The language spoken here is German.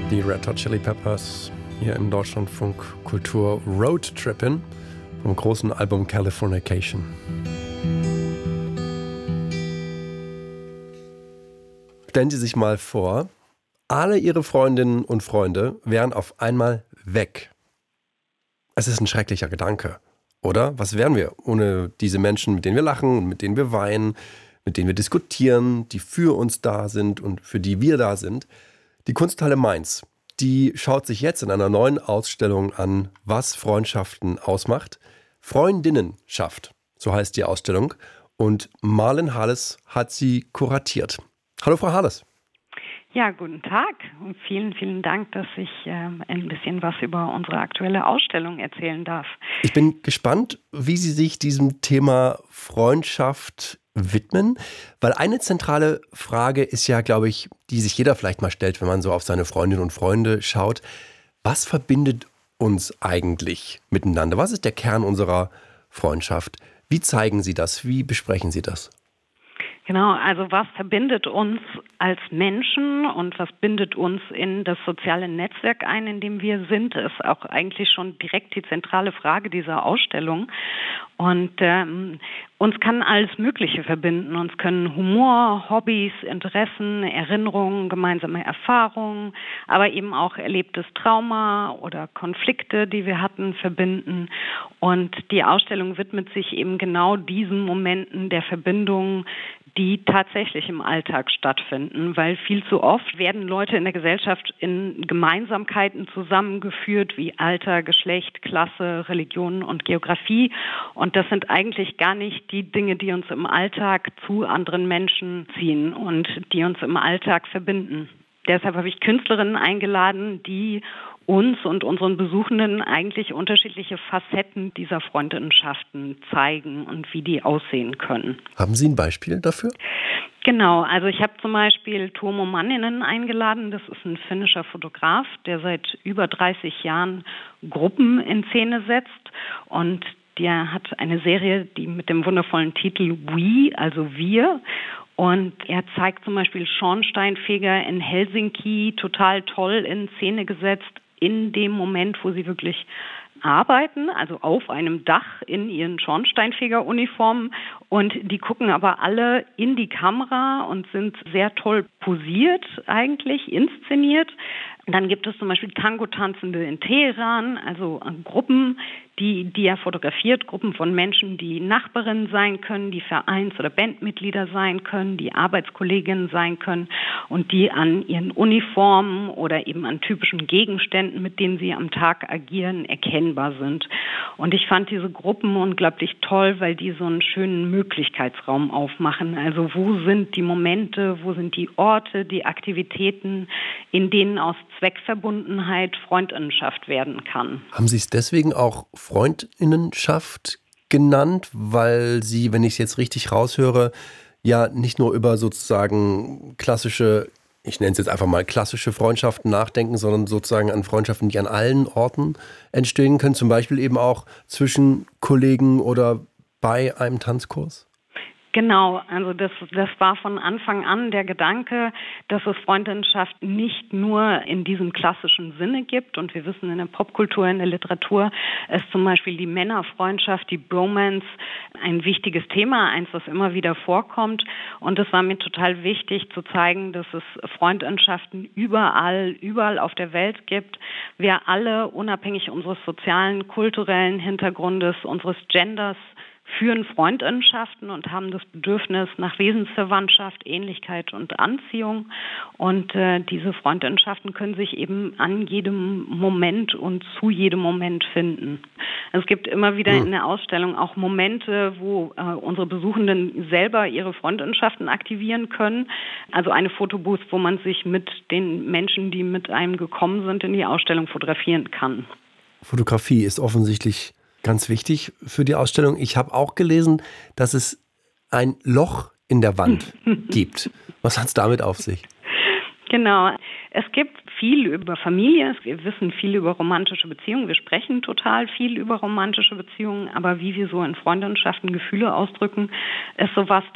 Die Red Hot Chili Peppers hier im Deutschlandfunk Kultur Roadtrippin vom großen Album Californication. Stellen Sie sich mal vor, alle Ihre Freundinnen und Freunde wären auf einmal weg. Es ist ein schrecklicher Gedanke, oder? Was wären wir ohne diese Menschen, mit denen wir lachen, mit denen wir weinen, mit denen wir diskutieren, die für uns da sind und für die wir da sind? Die Kunsthalle Mainz, die schaut sich jetzt in einer neuen Ausstellung an, was Freundschaften ausmacht. Freundinnenschaft, so heißt die Ausstellung. Und Marlen Harles hat sie kuratiert. Hallo Frau Harles. Ja, guten Tag und vielen, vielen Dank, dass ich ein bisschen was über unsere aktuelle Ausstellung erzählen darf. Ich bin gespannt, wie Sie sich diesem Thema Freundschaft widmen, weil eine zentrale Frage ist ja, glaube ich, die sich jeder vielleicht mal stellt, wenn man so auf seine Freundinnen und Freunde schaut. Was verbindet uns eigentlich miteinander? Was ist der Kern unserer Freundschaft? Wie zeigen Sie das? Wie besprechen Sie das? Genau, also was verbindet uns als Menschen und was bindet uns in das soziale Netzwerk ein, in dem wir sind, ist auch eigentlich schon direkt die zentrale Frage dieser Ausstellung. Und uns kann alles Mögliche verbinden. Uns können Humor, Hobbys, Interessen, Erinnerungen, gemeinsame Erfahrungen, aber eben auch erlebtes Trauma oder Konflikte, die wir hatten, verbinden. Und die Ausstellung widmet sich eben genau diesen Momenten der Verbindung, die tatsächlich im Alltag stattfinden, weil viel zu oft werden Leute in der Gesellschaft in Gemeinsamkeiten zusammengeführt, wie Alter, Geschlecht, Klasse, Religion und Geografie. Und das sind eigentlich gar nicht die Dinge, die uns im Alltag zu anderen Menschen ziehen und die uns im Alltag verbinden. Deshalb habe ich Künstlerinnen eingeladen, die uns und unseren Besuchenden eigentlich unterschiedliche Facetten dieser Freundinnenschaften zeigen und wie die aussehen können. Haben Sie ein Beispiel dafür? Genau, also ich habe zum Beispiel Tuomo Manninen eingeladen. Das ist ein finnischer Fotograf, der seit über 30 Jahren Gruppen in Szene setzt und der hat eine Serie, die mit dem wundervollen Titel We, also wir. Und er zeigt zum Beispiel Schornsteinfeger in Helsinki total toll in Szene gesetzt, in dem Moment, wo sie wirklich arbeiten, also auf einem Dach in ihren Schornsteinfegeruniformen. Und die gucken aber alle in die Kamera und sind sehr toll posiert eigentlich, inszeniert. Dann gibt es zum Beispiel Tango-Tanzende in Teheran, also Gruppen, die er fotografiert, Gruppen von Menschen, die Nachbarinnen sein können, die Vereins- oder Bandmitglieder sein können, die Arbeitskolleginnen sein können und die an ihren Uniformen oder eben an typischen Gegenständen, mit denen sie am Tag agieren, erkennbar sind. Und ich fand diese Gruppen unglaublich toll, weil die so einen schönen Möglichkeitsraum aufmachen. Also wo sind die Momente, wo sind die Orte, die Aktivitäten, in denen aus Zweckverbundenheit Freundinnenschaft werden kann. Haben Sie es deswegen auch Freundinnenschaft genannt, weil Sie, wenn ich es jetzt richtig raushöre, ja nicht nur über sozusagen klassische, ich nenne es jetzt einfach mal klassische Freundschaften nachdenken, sondern sozusagen an Freundschaften, die an allen Orten entstehen können, zum Beispiel eben auch zwischen Kollegen oder bei einem Tanzkurs? Genau, also das war von Anfang an der Gedanke, dass es Freundinnenschaft nicht nur in diesem klassischen Sinne gibt. Und wir wissen in der Popkultur, in der Literatur ist zum Beispiel die Männerfreundschaft, die Bromance ein wichtiges Thema, eins, das immer wieder vorkommt. Und es war mir total wichtig zu zeigen, dass es Freundschaften überall auf der Welt gibt. Wir alle, unabhängig unseres sozialen, kulturellen Hintergrundes, unseres Genders, führen Freundinnenschaften und haben das Bedürfnis nach Wesensverwandtschaft, Ähnlichkeit und Anziehung. Und diese Freundinnenschaften können sich eben an jedem Moment und zu jedem Moment finden. Es gibt immer wieder in der Ausstellung auch Momente, wo unsere Besuchenden selber ihre Freundinnenschaften aktivieren können. Also eine Fotobooth, wo man sich mit den Menschen, die mit einem gekommen sind, in die Ausstellung fotografieren kann. Fotografie ist offensichtlich ganz wichtig für die Ausstellung. Ich habe auch gelesen, dass es ein Loch in der Wand gibt. Was hat es damit auf sich? Genau. Es gibt viel über Familie. Wir wissen viel über romantische Beziehungen. Wir sprechen total viel über romantische Beziehungen. Aber wie wir so in Freundschaften Gefühle ausdrücken, ist sowas,